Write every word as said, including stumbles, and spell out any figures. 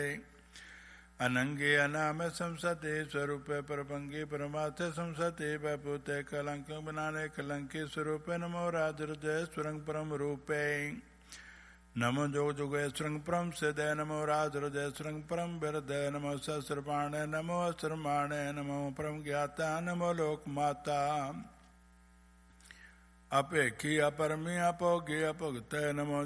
अनंगे अनाम संसते स्वरूपे परपंगे परमार्थे संसते वैभूते कलंक बनाने कलंके स्वरूपे नमो राजहृदय स्वरंग परम रूपे नमो जोग जोगे स्वरंग परम सिदय नमो राजहृदय स्वरंग परम विरदय नमो सहस्रपाणे नमो अस्त्रमाणे नमो परम ज्ञाता नमो लोक माता अपेक्षी अपरमी अपोगे अपगत नमो